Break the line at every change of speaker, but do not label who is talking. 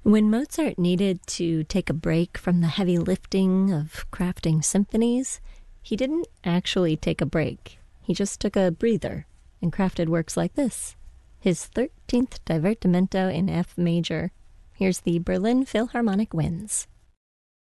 When Mozart needed to take a break from the heavy lifting of crafting symphonies, he didn't actually take a break. He just took a breather and crafted works like this, his 13th Divertimento in F major. Here's the Berlin Philharmonic Winds.